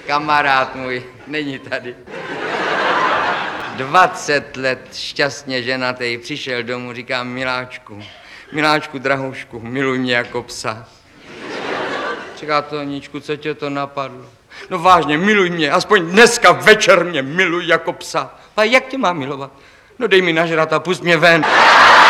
Kamarád můj, není tady. 20 let šťastně ženatý, přišel domů, říká Miláčku, drahoušku, miluj mě jako psa. Říká Toníčku, co tě to napadlo? No vážně, miluj mě, aspoň dneska večer mě miluj jako psa. A jak tě mám milovat? No dej mi nažrat a pust mě ven.